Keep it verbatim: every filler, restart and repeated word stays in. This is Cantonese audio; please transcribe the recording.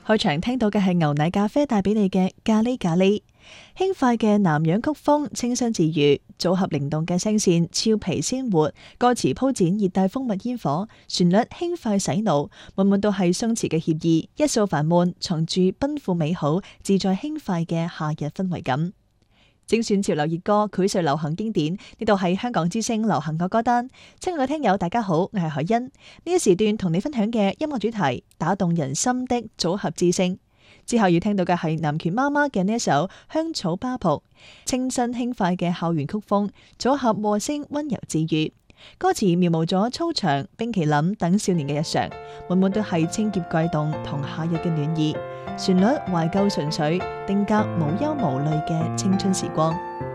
開場聽到嘅係牛奶咖啡帶俾你嘅咖喱咖喱，輕快嘅南洋曲風，清新自如，組合靈動嘅聲線，俏皮鮮活，歌詞鋪展熱帶蜂蜜煙火，旋律輕快洗腦，滿滿都係鬆弛嘅愜意，一掃煩悶，藏住奔赴美好、自在輕快嘅夏日氛圍感。精選潮流熱歌，膾炙流行經典，呢度係香港之聲流行歌歌單。親愛嘅聽友，大家好，我係海欣。呢一時段同你分享嘅音樂主題，打動人心的組合之聲。之後要聽到嘅係南拳媽媽嘅呢一首《香草巴仆》，清新輕快嘅校園曲風，組合和聲溫柔治愈。歌詞描摹咗操場、冰淇淋等少年嘅日常，滿滿都係清潔悸動同夏日嘅暖意。旋律懷舊純粹，定格無憂無慮嘅青春時光。